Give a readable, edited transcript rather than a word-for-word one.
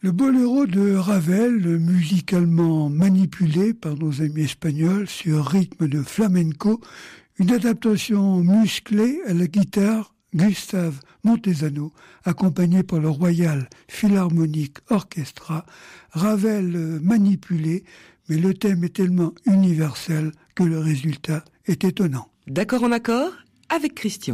Le boléro de Ravel, musicalement manipulé par nos amis espagnols sur rythme de flamenco, une adaptation musclée à la guitare Gustave Montesano, accompagné par le Royal Philharmonic Orchestra. Ravel manipulé, mais le thème est tellement universel que le résultat est étonnant. D'accord en accord avec Christian.